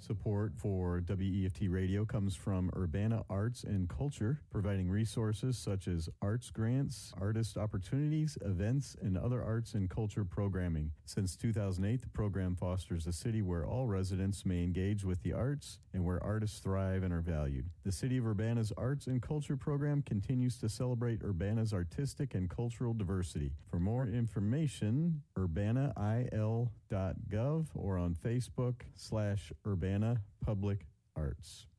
Support for WEFT Radio comes from Urbana Arts and Culture, providing resources such as arts grants, artist opportunities, events, and other arts and culture programming. Since 2008, the program fosters a city where all residents may engage with the arts and where artists thrive and are valued. The City of Urbana's Arts and Culture program continues to celebrate Urbana's artistic and cultural diversity. For more information, urbanail.gov or on Facebook /Urbana Public Arts.